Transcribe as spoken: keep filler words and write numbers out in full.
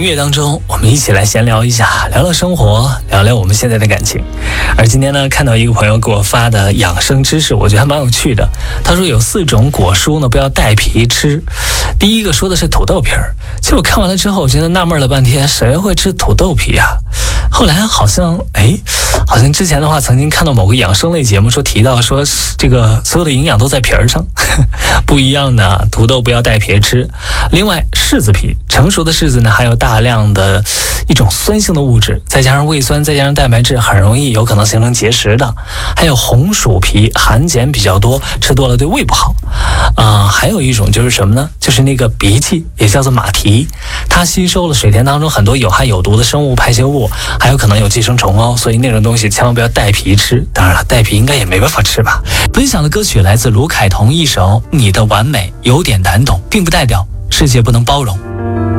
音乐当中，我们一起来闲聊一下，聊聊生活，聊聊我们现在的感情。而今天呢，看到一个朋友给我发的养生知识，我觉得还蛮有趣的。他说有四种果蔬呢不要带皮吃。第一个说的是土豆皮儿，其实我看完了之后，我觉得纳闷了半天，谁会吃土豆皮啊？后来好像哎，好像之前的话曾经看到某个养生类节目说提到说这个所有的营养都在皮儿上，不一样的，土豆不要带皮吃。另外柿子皮，成熟的柿子呢含有大量的一种酸性的物质，再加上胃酸，再加上蛋白质，很容易有可能形成结石的。还有红薯皮，含碱比较多，吃多了对胃不好。啊、呃，还有一种就是什么呢？就是那个荸荠，也叫做马蹄，它吸收了水田当中很多有害有毒的生物排泄物，还有可能有寄生虫哦，所以那种东西千万不要带皮吃。当然了，带皮应该也没办法吃吧。分享的歌曲来自卢凯彤一首《你的完美有点难懂》，并不代表世界不能包容。